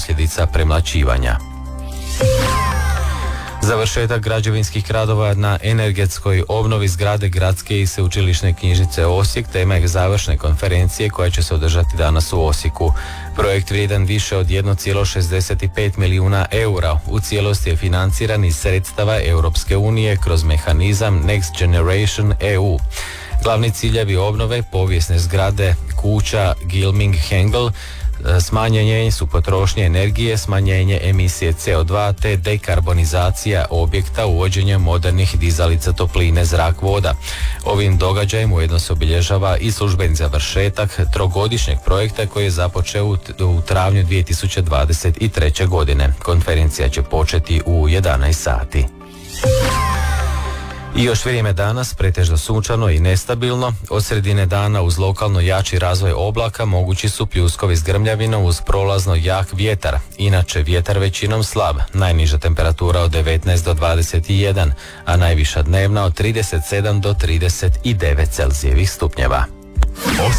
posljedica premlaćivanja. Završetak građevinskih radova na energetskoj obnovi zgrade Gradske i sveučilišne knjižnice Osijek tema je završne konferencije koja će se održati danas u Osijeku. Projekt vrijedan više od 1,65 milijuna eura u cijelosti je financiran iz sredstava Europske unije kroz mehanizam Next Generation EU. Glavni ciljevi obnove povijesne zgrade kuća Gilming-Hengel smanjenje su potrošnje energije, smanjenje emisije CO2 te dekarbonizacija objekta uvođenjem modernih dizalica topline zrak-voda. Ovim događajem ujedno se obilježava i službeni završetak trogodišnjeg projekta koji je započeo u travnju 2023. godine. Konferencija će početi u 11 sati. I još vrijeme danas, pretežno sunčano i nestabilno. Od sredine dana uz lokalno jači razvoj oblaka mogući su pljuskovi s grmljavinom uz prolazno jak vjetar. Inače vjetar većinom slab, najniža temperatura od 19 do 21, a najviša dnevna od 37 do 39 Celzijevih stupnjeva.